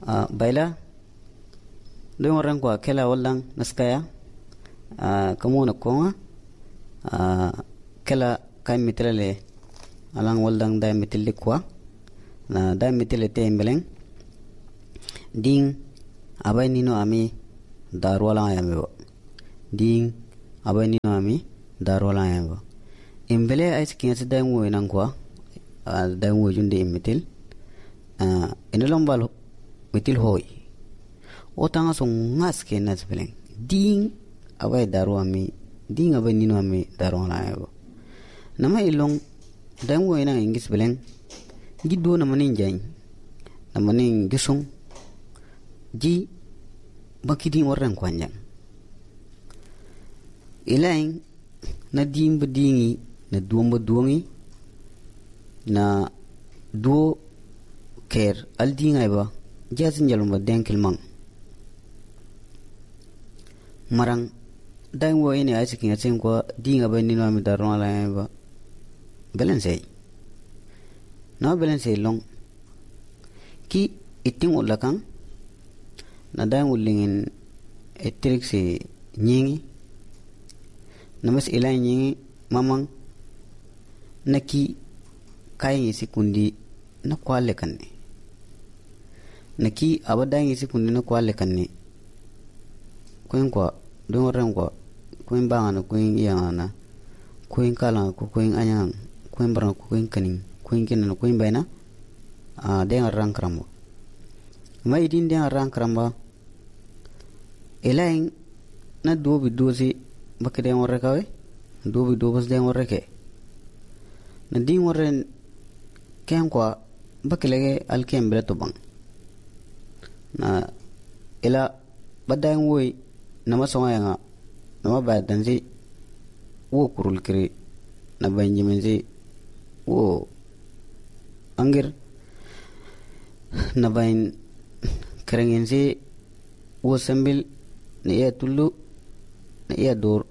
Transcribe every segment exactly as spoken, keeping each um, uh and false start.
uh, baila don ran kwa kela wallan naskaya uh, kamu na konga uh, kela kai mitrale alang waldan da mitle kwa na da mitle te mbeleng ding abai nino ami darwala ayambo ding abai nino ami darwala ayambo imbele ay sikin sa da ngwe nan kwa uh, da ngwe junde mitil uh, inalombal mitil hoy otanga so ngas ke nas beleng ding abai daru ami ding abai nino ami darwala ayambo nama ilong da ngwe nan ingis beleng giddo na manin jany na manin gisung ji bakidi warran kwanjang ilain na dimba dingi na duomba duongi na duo ker al dingai ba jasin jalumba denkil mang marang dang wo ini ai sikin asen ko dinga ba nino mi darno la ba balance na balance long ki iting ulakang na dang ulingin etrik si nyingi namas ilay nyingi mamang naki kaya si kundi na kwale kanne naki abadang si kundi na kwale kanne kuin kwa don ran kwa kuin bangana kuin iyana kuin kala ko kuin anyang kuin barang ko kuin kaning kuin kinana kuin baina a den ran kramo mai din den ran kramba elain na dobi dozi bakde ngorre kawe dobi dobas de ngorre ke na din ngorren ken kwa bakilege alkem bele to bang na ela badang woi nama songa yanga nama badan si wo kurul kiri na banjimen si wo angir na bain kerengin si wo sambil na iya tulu na iya dor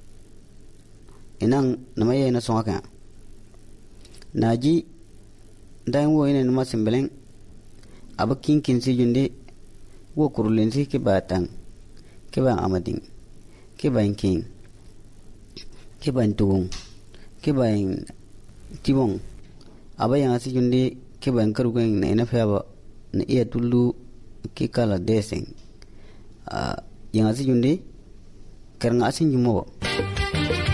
inang nama iya na songa kaya naji dang wo ina nama sembeleng aba kin kin si jundi wo kurulin si ke batang ke bang amading ke bang king ke bang tuung ke bang tibong aba yang si jundi ke bang kerugeng na ina feba na iya tulu ke kala deseng uh, yang si jundi keranga asin jumo